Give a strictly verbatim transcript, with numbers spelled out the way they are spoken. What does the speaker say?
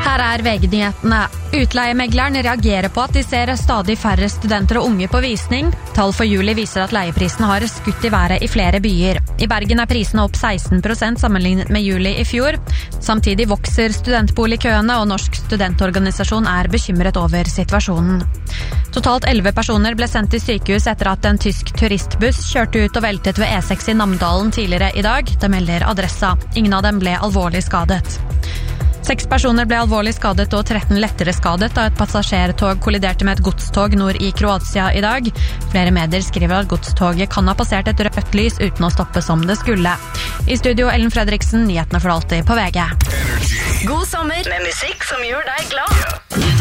Her er V G-nyhetene. Utleiemegleren reagerer på at de ser stadig færre studenter og unge på visning. Tall for juli viser at leieprisene har skutt i været i flere byer. I Bergen er prisene opp seksten prosent sammenlignet med juli i fjor. Samtidig vokser studentboligkøene, og Norsk studentorganisasjon er bekymret over situasjonen. Totalt elleve personer ble sendt til sykehus etter at en tysk turistbuss kjørte ut og veltet ved E seks i Namdalen tidligere i dag. Det melder Adressa. Ingen av dem ble alvorlig skadet. Seks personer ble alvorlig skadet og tretten lettere skadet da et passasjertog kolliderte med et godstog nord i Kroatia i dag. Flere medier skriver at godstoget kan ha passert et rødt lys uten å stoppe som det skulle. I studio Ellen Fredriksen, nyhetene for alltid på V G. God sommer med musikk som gjør deg glad.